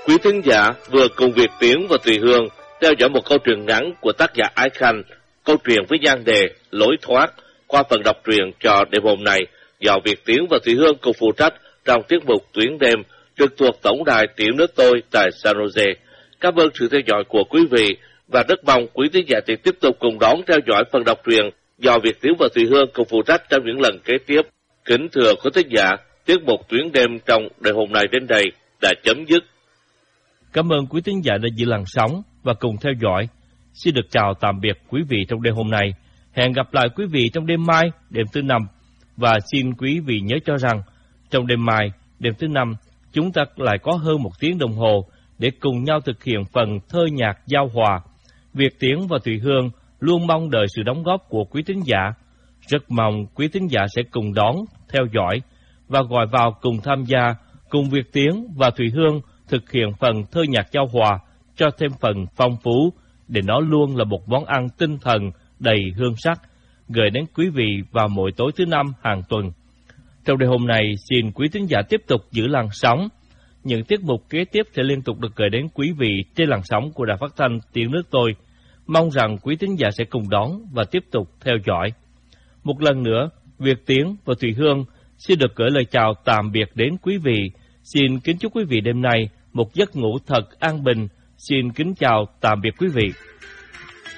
Quý thính giả vừa cùng Việt Tiến và Thùy Hương theo dõi một câu chuyện ngắn của tác giả Ái Khanh, câu chuyện với nhan đề Lối thoát qua phần đọc truyện cho đêm hôm nay do Việt Tiến và Thùy Hương cùng phụ trách trong tiết mục Tuyến đêm trực thuộc tổng đài Tiểu nước tôi tại San Jose. Cảm ơn sự theo dõi của quý vị và rất mong quý thính giả tiếp tục cùng đón theo dõi phần đọc truyện do Việt Tiến và Thùy Hương cùng phụ trách trong những lần kế tiếp. Kính thưa quý thính giả, tiết mục Tuyến đêm trong đêm hôm nay đến đây đã chấm dứt. Cảm ơn quý thính giả đã giữ làn sóng và cùng theo dõi. Xin được chào tạm biệt quý vị trong đêm hôm nay. Hẹn gặp lại quý vị trong đêm mai, đêm thứ năm. Và xin quý vị nhớ cho rằng, trong đêm mai, đêm thứ năm, chúng ta lại có hơn 1 tiếng đồng hồ để cùng nhau thực hiện phần thơ nhạc giao hòa. Việt Tiến và Thùy Hương luôn mong đợi sự đóng góp của quý thính giả. Rất mong quý thính giả sẽ cùng đón, theo dõi và gọi vào cùng tham gia cùng Việt Tiến và Thùy Hương thực hiện phần thơ nhạc giao hòa cho thêm phần phong phú, để nó luôn là một món ăn tinh thần đầy hương sắc, gửi đến quý vị vào mỗi tối thứ năm hàng tuần. Trong đêm hôm nay, xin quý thính giả tiếp tục giữ làn sóng. Những tiết mục kế tiếp sẽ liên tục được gửi đến quý vị trên làn sóng của Đài Phát thanh Tiếng nước tôi. Mong rằng quý thính giả sẽ cùng đón và tiếp tục theo dõi. Một lần nữa, Việt Tiến và Thùy Hương xin được gửi lời chào tạm biệt đến quý vị. Xin kính chúc quý vị đêm nay một giấc ngủ thật an bình. Xin kính chào tạm biệt quý vị.